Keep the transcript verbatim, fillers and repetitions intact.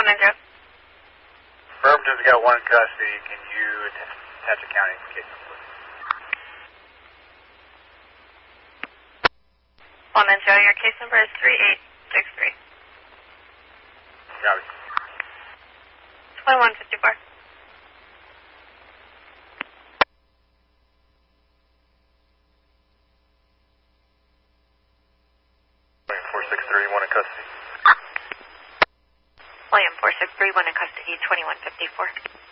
one nine zero. Affirmative's got one in custody. Can you attach a county case number? one nine zero, your case number is three eight six three. Copy. twenty-one fifty-four. four six three, one in custody. William four six three, one in custody, twenty-one fifty-four.